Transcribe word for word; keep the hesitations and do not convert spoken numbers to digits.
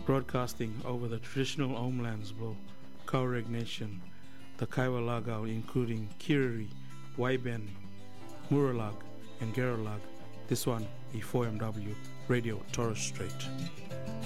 broadcasting over the traditional homelands of Tuareg Nation, the Kaiwa Lagao, including Kiriri, Waiben, Muralag, and Geralag. This one, E four M W Radio Torres Strait.